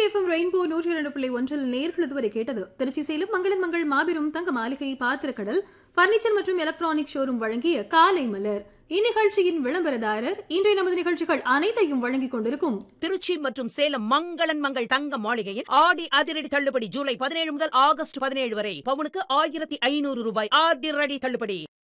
FM rainbow 102.1 நேர்கள் இதுவரை கேட்டது திருச்சி சேலம் மங்களன் மங்கள் மாபெரும் தங்க மாளிகை பாத்திரக்கடல் பர்னிச்சர் மற்றும் எலக்ட்ரானிக் ஷோரூம் வழங்கிய காலை மலர். இந்நிகழ்ச்சியின் விளம்பரதாரர் இன்றைய நமது நிகழ்ச்சிகள் அனைத்தையும் வழங்கிக் கொண்டிருக்கும் திருச்சி மற்றும் சேலம் மங்களன் மங்கள் தங்க மாளிகையில் ஆடி அதிரடி தள்ளுபடி ஜூலை 17 முதல் ஆகஸ்ட் 17 வரை பவுனுக்கு 1500 ரூபாய் அதிரடி தள்ளுபடி.